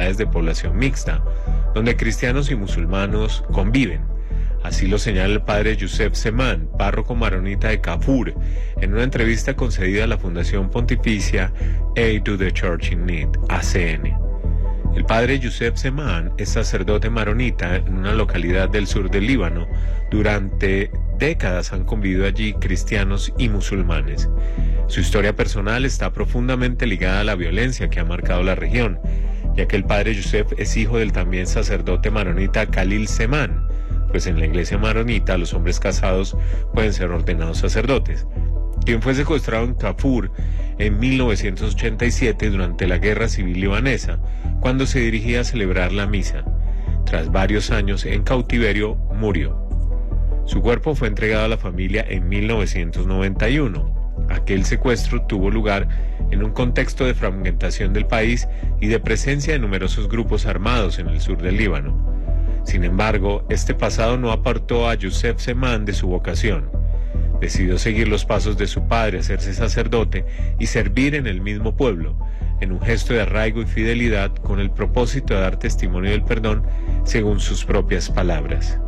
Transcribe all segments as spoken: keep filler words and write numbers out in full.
comunidades de población mixta, donde cristianos y musulmanes conviven. Así lo señala el padre Youssef Zeman, párroco maronita de Kafur, en una entrevista concedida a la Fundación Pontificia Aid to the Church in Need, A C N. El padre Youssef Zeman es sacerdote maronita en una localidad del sur del Líbano. Durante décadas han convivido allí cristianos y musulmanes. Su historia personal está profundamente ligada a la violencia que ha marcado la región, ya que el padre Youssef es hijo del también sacerdote maronita Khalil Zeman, pues en la iglesia maronita los hombres casados pueden ser ordenados sacerdotes, quien fue secuestrado en Kafur en mil novecientos ochenta y siete durante la Guerra Civil Libanesa, cuando se dirigía a celebrar la misa. Tras varios años en cautiverio, murió. Su cuerpo fue entregado a la familia en mil novecientos noventa y uno. Aquel secuestro tuvo lugar en un contexto de fragmentación del país y de presencia de numerosos grupos armados en el sur del Líbano. Sin embargo, este pasado no apartó a Youssef Zeman de su vocación. Decidió seguir los pasos de su padre, hacerse sacerdote y servir en el mismo pueblo, en un gesto de arraigo y fidelidad con el propósito de dar testimonio del perdón según sus propias palabras.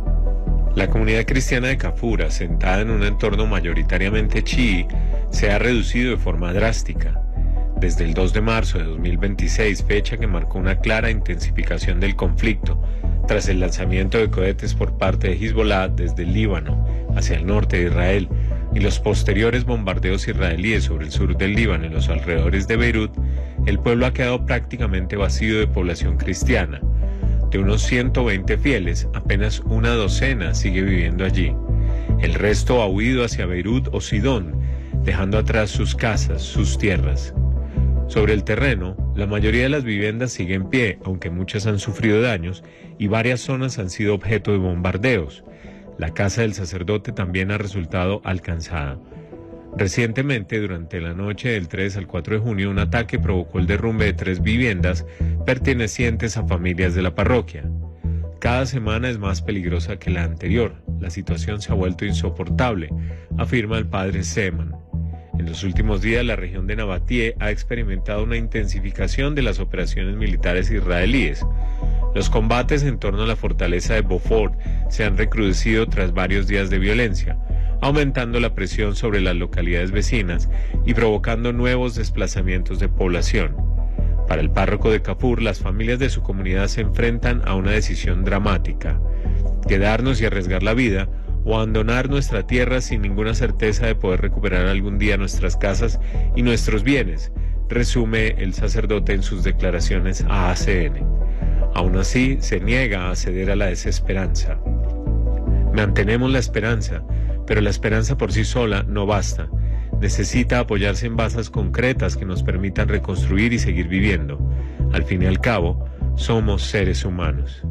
La comunidad cristiana de Kafur, asentada en un entorno mayoritariamente chií, se ha reducido de forma drástica. Desde el dos de marzo de dos mil veintiséis, fecha que marcó una clara intensificación del conflicto, tras el lanzamiento de cohetes por parte de Hezbollah desde el Líbano hacia el norte de Israel y los posteriores bombardeos israelíes sobre el sur del Líbano y los alrededores de Beirut, el pueblo ha quedado prácticamente vacío de población cristiana. De unos ciento veinte fieles, apenas una docena sigue viviendo allí. El resto ha huido hacia Beirut o Sidón, dejando atrás sus casas, sus tierras. Sobre el terreno, la mayoría de las viviendas sigue en pie, aunque muchas han sufrido daños y varias zonas han sido objeto de bombardeos. La casa del sacerdote también ha resultado alcanzada. Recientemente, durante la noche del tres al cuatro de junio, un ataque provocó el derrumbe de tres viviendas pertenecientes a familias de la parroquia. Cada semana es más peligrosa que la anterior. La situación se ha vuelto insoportable, afirma el padre Zeman. En los últimos días, la región de Nabatie ha experimentado una intensificación de las operaciones militares israelíes. Los combates en torno a la fortaleza de Beaufort se han recrudecido tras varios días de violencia, aumentando la presión sobre las localidades vecinas y provocando nuevos desplazamientos de población. Para el párroco de Kafur, las familias de su comunidad se enfrentan a una decisión dramática: quedarnos y arriesgar la vida, o abandonar nuestra tierra sin ninguna certeza de poder recuperar algún día nuestras casas y nuestros bienes, resume el sacerdote en sus declaraciones a A C N. Aún así, se niega a ceder a la desesperanza. Mantenemos la esperanza, pero la esperanza por sí sola no basta. Necesita apoyarse en bases concretas que nos permitan reconstruir y seguir viviendo. Al fin y al cabo, somos seres humanos.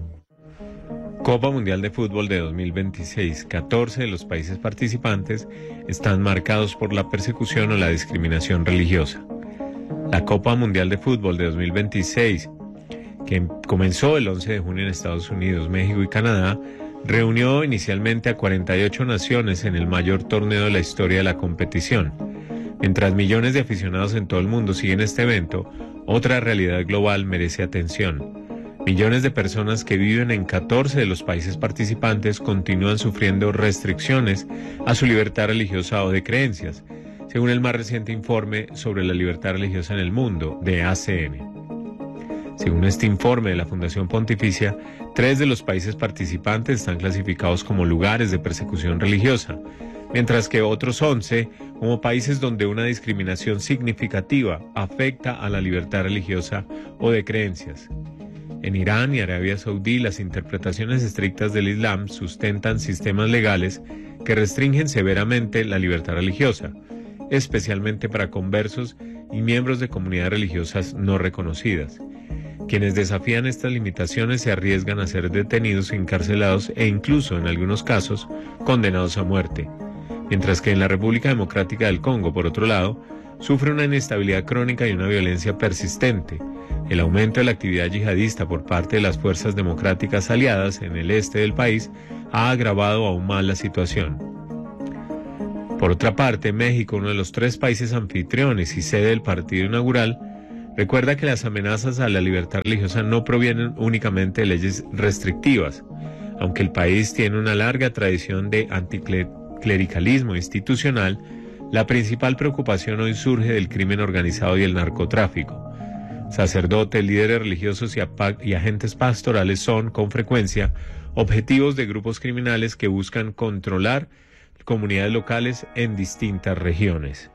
Copa Mundial de Fútbol de dos mil veintiséis. catorce de los países participantes están marcados por la persecución o la discriminación religiosa. La Copa Mundial de Fútbol de dos mil veintiséis, que comenzó el once de junio en Estados Unidos, México y Canadá, reunió inicialmente a cuarenta y ocho naciones en el mayor torneo de la historia de la competición. Mientras millones de aficionados en todo el mundo siguen este evento, otra realidad global merece atención. Millones de personas que viven en catorce de los países participantes continúan sufriendo restricciones a su libertad religiosa o de creencias, según el más reciente informe sobre la libertad religiosa en el mundo, de A C N. Según este informe de la Fundación Pontificia, tres de los países participantes están clasificados como lugares de persecución religiosa, mientras que otros once como países donde una discriminación significativa afecta a la libertad religiosa o de creencias. En Irán y Arabia Saudí, las interpretaciones estrictas del Islam sustentan sistemas legales que restringen severamente la libertad religiosa, especialmente para conversos y miembros de comunidades religiosas no reconocidas. Quienes desafían estas limitaciones se arriesgan a ser detenidos, encarcelados e incluso, en algunos casos, condenados a muerte. Mientras que en la República Democrática del Congo, por otro lado, sufre una inestabilidad crónica y una violencia persistente. El aumento de la actividad yihadista por parte de las fuerzas democráticas aliadas en el este del país ha agravado aún más la situación. Por otra parte, México, uno de los tres países anfitriones y sede del partido inaugural, Recuerda que las amenazas a la libertad religiosa no provienen únicamente de leyes restrictivas. Aunque el país tiene una larga tradición de anticlericalismo institucional, la principal preocupación hoy surge del crimen organizado y el narcotráfico. Sacerdotes, líderes religiosos y, y agentes pastorales son, con frecuencia, objetivos de grupos criminales que buscan controlar comunidades locales en distintas regiones.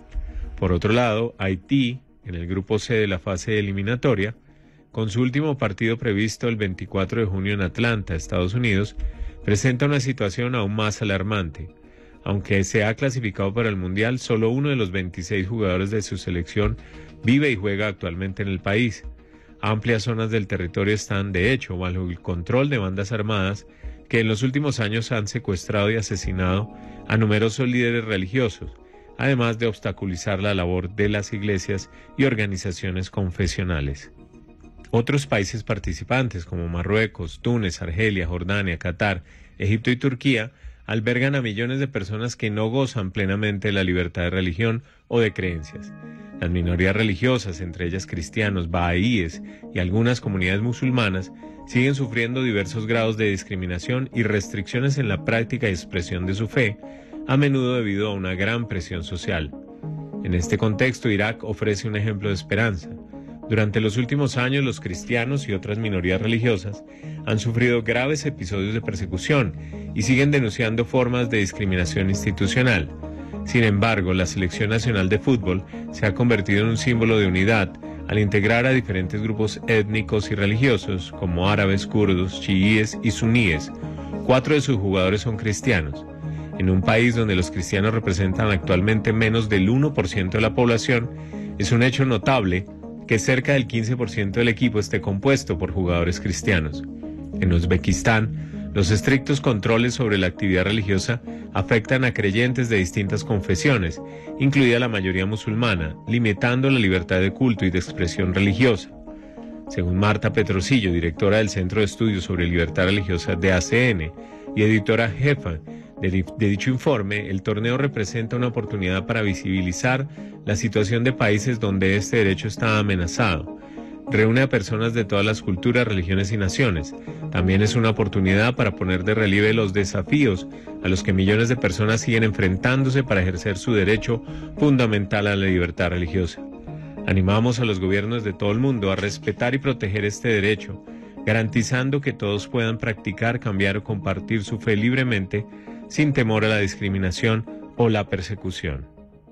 Por otro lado, Haití, en el grupo C de la fase eliminatoria, con su último partido previsto el veinticuatro de junio en Atlanta, Estados Unidos, presenta una situación aún más alarmante. Aunque se ha clasificado para el Mundial, solo uno de los veintiséis jugadores de su selección vive y juega actualmente en el país. Amplias zonas del territorio están, de hecho, bajo el control de bandas armadas que en los últimos años han secuestrado y asesinado a numerosos líderes religiosos, además de obstaculizar la labor de las iglesias y organizaciones confesionales. Otros países participantes como Marruecos, Túnez, Argelia, Jordania, Qatar, Egipto y Turquía albergan a millones de personas que no gozan plenamente de la libertad de religión o de creencias. Las minorías religiosas, entre ellas cristianos, bahaíes y algunas comunidades musulmanas, siguen sufriendo diversos grados de discriminación y restricciones en la práctica y expresión de su fe, a menudo debido a una gran presión social. En este contexto, Irak ofrece un ejemplo de esperanza. Durante los últimos años, los cristianos y otras minorías religiosas han sufrido graves episodios de persecución y siguen denunciando formas de discriminación institucional. Sin embargo, la Selección Nacional de Fútbol se ha convertido en un símbolo de unidad al integrar a diferentes grupos étnicos y religiosos como árabes, kurdos, chiíes y suníes. Cuatro de sus jugadores son cristianos. En un país donde los cristianos representan actualmente menos del uno por ciento de la población, es un hecho notable que cerca del quince por ciento del equipo esté compuesto por jugadores cristianos. En Uzbekistán, los estrictos controles sobre la actividad religiosa afectan a creyentes de distintas confesiones, incluida la mayoría musulmana, limitando la libertad de culto y de expresión religiosa. Según Marta Petrosillo, directora del Centro de Estudios sobre Libertad Religiosa de A C N y editora jefa de, de dicho informe, el torneo representa una oportunidad para visibilizar la situación de países donde este derecho está amenazado. Reúne a personas de todas las culturas, religiones y naciones. También es una oportunidad para poner de relieve los desafíos a los que millones de personas siguen enfrentándose para ejercer su derecho fundamental a la libertad religiosa. Animamos a los gobiernos de todo el mundo a respetar y proteger este derecho, garantizando que todos puedan practicar, cambiar o compartir su fe libremente, sin temor a la discriminación o la persecución.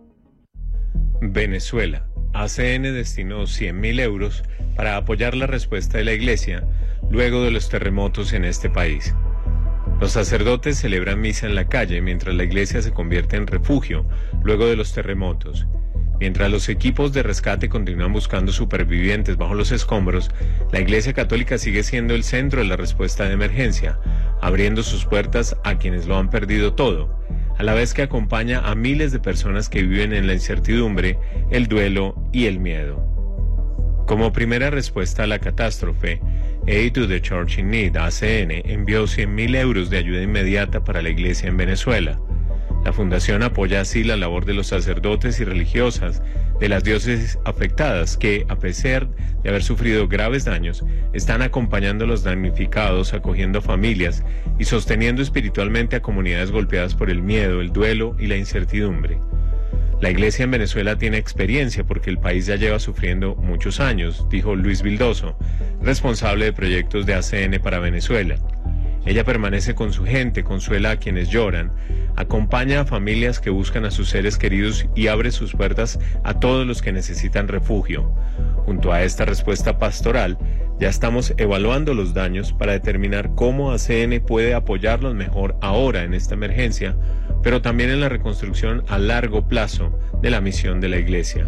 Venezuela. A C N destinó cien mil euros para apoyar la respuesta de la Iglesia luego de los terremotos en este país. Los sacerdotes celebran misa en la calle mientras la Iglesia se convierte en refugio luego de los terremotos. Mientras los equipos de rescate continúan buscando supervivientes bajo los escombros, la Iglesia Católica sigue siendo el centro de la respuesta de emergencia, abriendo sus puertas a quienes lo han perdido todo, a la vez que acompaña a miles de personas que viven en la incertidumbre, el duelo y el miedo. Como primera respuesta a la catástrofe, Aid to the Church in Need, A C N, envió cien mil euros de ayuda inmediata para la Iglesia en Venezuela. La fundación apoya así la labor de los sacerdotes y religiosas de las diócesis afectadas que, a pesar de haber sufrido graves daños, están acompañando a los damnificados, acogiendo familias y sosteniendo espiritualmente a comunidades golpeadas por el miedo, el duelo y la incertidumbre. La Iglesia en Venezuela tiene experiencia porque el país ya lleva sufriendo muchos años, dijo Luis Vildoso, responsable de proyectos de A C N para Venezuela. Ella permanece con su gente, consuela a quienes lloran, acompaña a familias que buscan a sus seres queridos y abre sus puertas a todos los que necesitan refugio. Junto a esta respuesta pastoral, ya estamos evaluando los daños para determinar cómo A C N puede apoyarlos mejor ahora en esta emergencia, pero también en la reconstrucción a largo plazo de la misión de la Iglesia.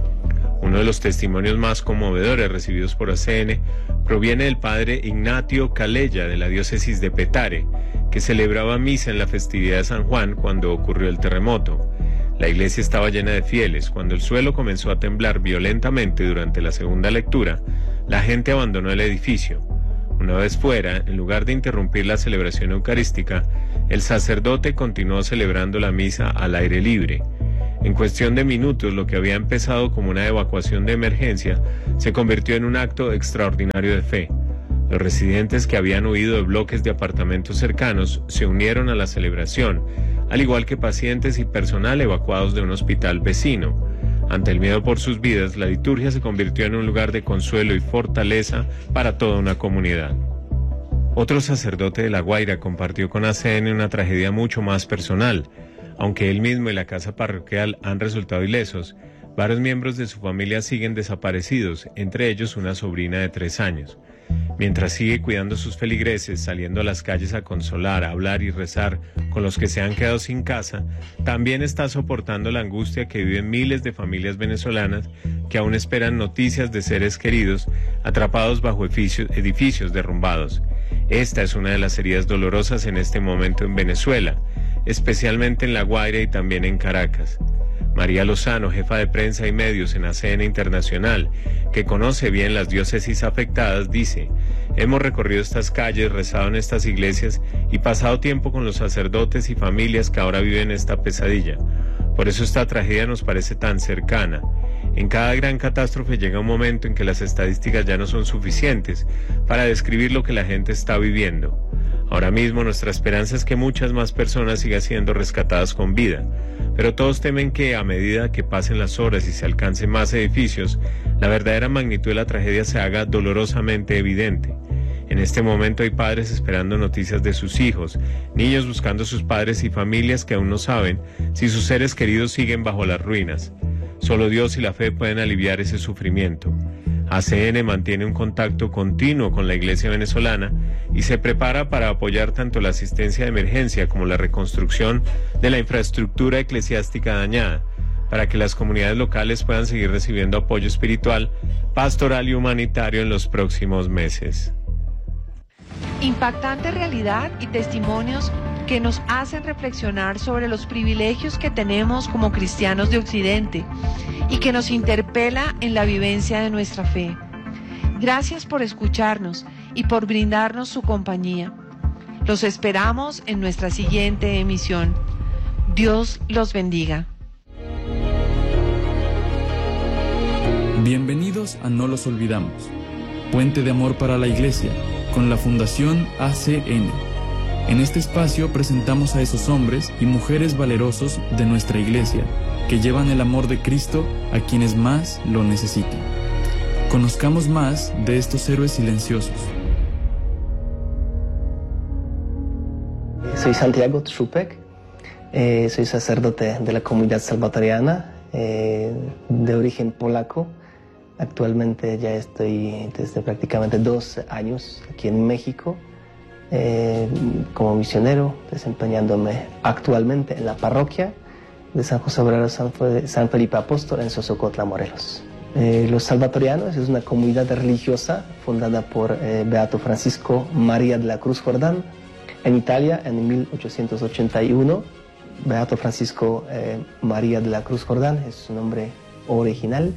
Uno de los testimonios más conmovedores recibidos por A C N proviene del padre Ignacio Calella de la diócesis de Petare, que celebraba misa en la festividad de San Juan cuando ocurrió el terremoto. La iglesia estaba llena de fieles. Cuando el suelo comenzó a temblar violentamente durante la segunda lectura, la gente abandonó el edificio. Una vez fuera, en lugar de interrumpir la celebración eucarística, el sacerdote continuó celebrando la misa al aire libre. En cuestión de minutos, lo que había empezado como una evacuación de emergencia se convirtió en un acto extraordinario de fe. Los residentes que habían huido de bloques de apartamentos cercanos se unieron a la celebración, al igual que pacientes y personal evacuados de un hospital vecino. Ante el miedo por sus vidas, la liturgia se convirtió en un lugar de consuelo y fortaleza para toda una comunidad. Otro sacerdote de La Guaira compartió con A C N una tragedia mucho más personal. Aunque él mismo y la casa parroquial han resultado ilesos, varios miembros de su familia siguen desaparecidos, entre ellos una sobrina de tres años. Mientras sigue cuidando a sus feligreses, saliendo a las calles a consolar, a hablar y rezar con los que se han quedado sin casa, también está soportando la angustia que viven miles de familias venezolanas que aún esperan noticias de seres queridos atrapados bajo edificios, edificios derrumbados. Esta es una de las heridas dolorosas en este momento en Venezuela, especialmente en La Guaira y también en Caracas. María Lozano, jefa de prensa y medios en A C N Internacional, que conoce bien las diócesis afectadas, dice: hemos recorrido estas calles, rezado en estas iglesias y pasado tiempo con los sacerdotes y familias que ahora viven esta pesadilla. Por eso esta tragedia nos parece tan cercana. En cada gran catástrofe llega un momento en que las estadísticas ya no son suficientes para describir lo que la gente está viviendo. Ahora mismo nuestra esperanza es que muchas más personas sigan siendo rescatadas con vida, pero todos temen que a medida que pasen las horas y se alcancen más edificios, la verdadera magnitud de la tragedia se haga dolorosamente evidente. En este momento hay padres esperando noticias de sus hijos, niños buscando a sus padres y familias que aún no saben si sus seres queridos siguen bajo las ruinas. Solo Dios y la fe pueden aliviar ese sufrimiento. A C N mantiene un contacto continuo con la Iglesia venezolana y se prepara para apoyar tanto la asistencia de emergencia como la reconstrucción de la infraestructura eclesiástica dañada, para que las comunidades locales puedan seguir recibiendo apoyo espiritual, pastoral y humanitario en los próximos meses. Impactante realidad y testimonios que nos hacen reflexionar sobre los privilegios que tenemos como cristianos de Occidente y que nos interpela en la vivencia de nuestra fe. Gracias por escucharnos y por brindarnos su compañía. Los esperamos en nuestra siguiente emisión. Dios los bendiga. Bienvenidos a No los olvidamos, puente de amor para la Iglesia, con la Fundación A C N. En este espacio presentamos a esos hombres y mujeres valerosos de nuestra Iglesia que llevan el amor de Cristo a quienes más lo necesitan. Conozcamos más de estos héroes silenciosos. Soy Santiago Trzupek, eh, soy sacerdote de la comunidad salvatoriana, eh, de origen polaco. Actualmente ya estoy desde prácticamente dos años aquí en México, eh, como misionero, desempeñándome actualmente en la parroquia de San José Obrero San, San Felipe Apóstol en Sosocotla, Morelos. Eh, los salvatorianos es una comunidad religiosa fundada por eh, Beato Francisco María de la Cruz Jordán en Italia en mil ochocientos ochenta y uno. Beato Francisco eh, María de la Cruz Jordán es su nombre original.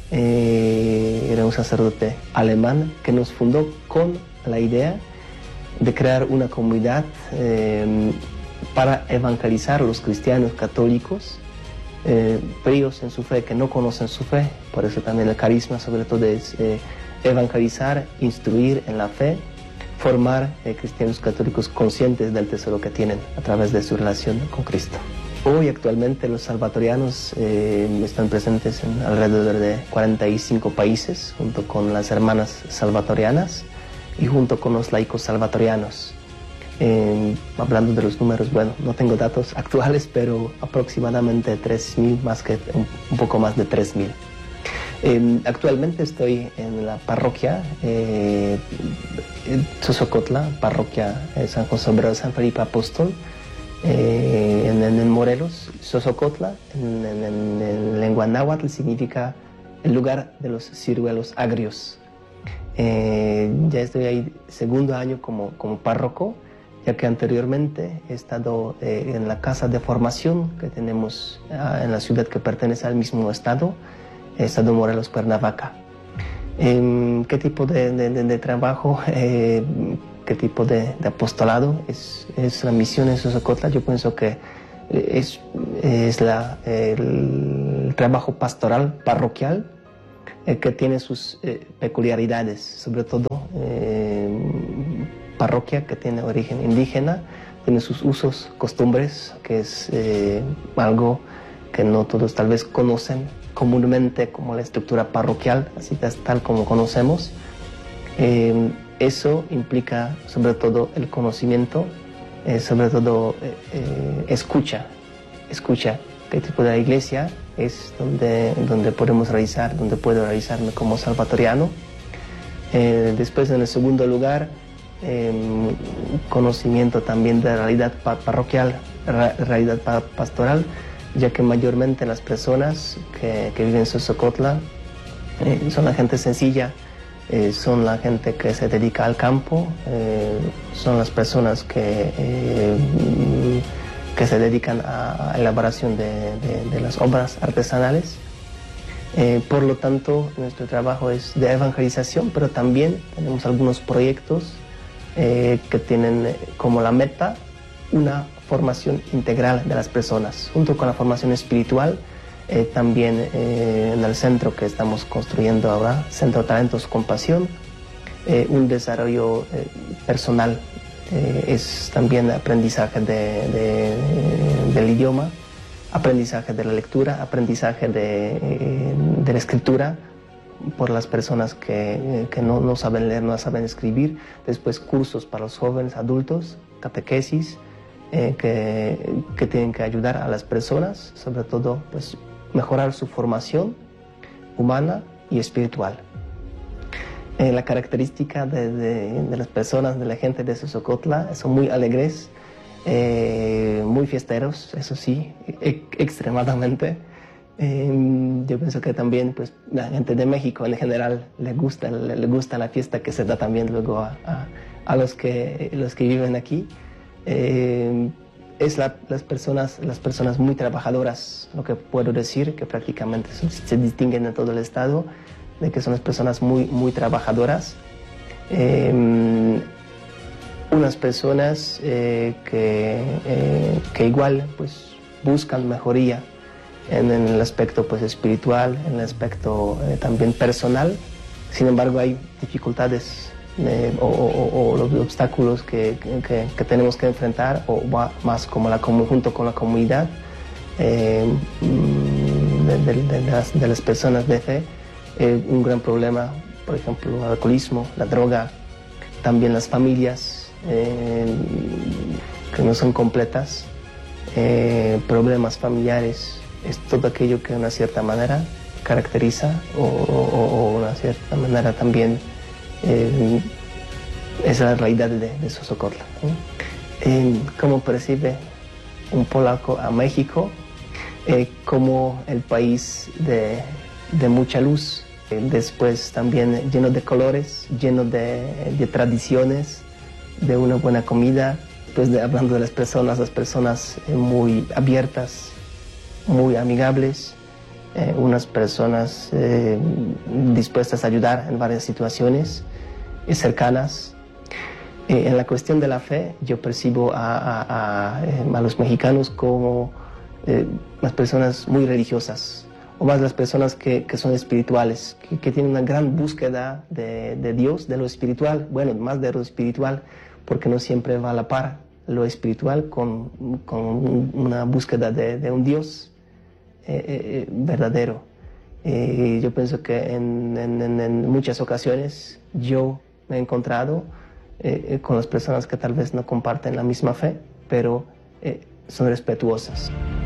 Eh, era un sacerdote alemán que nos fundó con la idea de crear una comunidad eh, para evangelizar a los cristianos católicos, eh, fríos en su fe, que no conocen su fe. Por eso también el carisma sobre todo es eh, evangelizar, instruir en la fe, formar eh, cristianos católicos conscientes del tesoro que tienen a través de su relación con Cristo. Hoy actualmente los salvatorianos eh, están presentes en alrededor de cuarenta y cinco países, junto con las hermanas salvatorianas y junto con los laicos salvatorianos. Eh, hablando de los números, bueno, no tengo datos actuales, pero aproximadamente tres mil, más que un, un poco más de tres mil. Eh, actualmente estoy en la parroquia eh, Sosocotla, parroquia eh, San José Obrero San Felipe Apóstol, eh, en, en, en Morelos. Sosocotla, en, en, en, en lengua náhuatl, significa el lugar de los ciruelos agrios. Eh, ya estoy ahí segundo año como, como párroco, ya que anteriormente he estado eh, en la casa de formación que tenemos ah, en la ciudad que pertenece al mismo estado, Estado Morelos, Cuernavaca. Eh, ¿Qué tipo de, de, de, de trabajo, eh, qué tipo de, de apostolado es, es la misión en Sosocotla? Yo pienso que es, es la, el trabajo pastoral parroquial eh, que tiene sus eh, peculiaridades, sobre todo eh, parroquia que tiene origen indígena, tiene sus usos, costumbres, que es eh, algo que no todos tal vez conocen comúnmente como la estructura parroquial, así tal como conocemos. Eh, eso implica sobre todo el conocimiento, eh, sobre todo eh, eh, escucha, escucha qué tipo de iglesia es donde, donde podemos realizar, donde puedo realizarme como salvatoriano. Eh, después, en el segundo lugar, eh, conocimiento también de la realidad parroquial, ra realidad pa pastoral, ya que mayormente las personas que, que viven en Sosocotla eh, son la gente sencilla, eh, son la gente que se dedica al campo, eh, son las personas que, eh, que se dedican a, a elaboración de, de, de las obras artesanales. Eh, por lo tanto, nuestro trabajo es de evangelización, pero también tenemos algunos proyectos eh, que tienen como la meta una formación integral de las personas, junto con la formación espiritual. Eh, también eh, en el centro que estamos construyendo ahora, Centro Talentos con Pasión, eh, un desarrollo eh, personal, eh, es también aprendizaje de, de, del idioma, aprendizaje de la lectura, aprendizaje de, eh, de la escritura por las personas que, que no, no saben leer, no saben escribir, después cursos para los jóvenes, adultos, catequesis, eh, que, que tienen que ayudar a las personas, sobre todo pues, mejorar su formación humana y espiritual. Eh, la característica de, de, de las personas, de la gente de Sosocotla, son muy alegres, eh, muy fiesteros, eso sí, e extremadamente. Eh, yo pienso que también pues, la gente de México en general le gusta, le, le gusta la fiesta que se da también luego a, a, a los, que, los que viven aquí. Eh, es la, las, personas, las personas muy trabajadoras, lo que puedo decir, que prácticamente se, se distinguen en todo el estado, de que son las personas muy, muy trabajadoras. Eh, unas personas eh, que, eh, que igual pues, buscan mejoría en, en el aspecto pues, espiritual, en el aspecto eh, también personal. Sin embargo, hay dificultades eh, o, o, o los obstáculos que, que, que tenemos que enfrentar, o más como la, junto con la comunidad eh, de, de, de, las, de las personas de fe. Eh, un gran problema, por ejemplo, el alcoholismo, la droga, también las familias eh, que no son completas, eh, problemas familiares, es todo aquello que de una cierta manera caracteriza o, o, o una cierta manera también eh, es la realidad de, de Sosocotla. ¿eh? Eh, ¿Cómo percibe un polaco a México? Eh, como el país de, de mucha luz, eh, después también lleno de colores, lleno de, de tradiciones, de una buena comida, pues de, hablando de las personas, las personas eh, muy abiertas, muy amigables, eh, unas personas eh, dispuestas a ayudar en varias situaciones y cercanas. Eh, en la cuestión de la fe, yo percibo a, a, a, a los mexicanos como eh, las personas muy religiosas, o más las personas que, que son espirituales, que, que tienen una gran búsqueda de, de Dios, de lo espiritual, bueno, más de lo espiritual, porque no siempre va a la par lo espiritual con, con una búsqueda de, de un Dios eh, eh, verdadero. Eh, yo pienso que en, en, en muchas ocasiones yo me he encontrado eh, con las personas que tal vez no comparten la misma fe, pero eh, son respetuosas.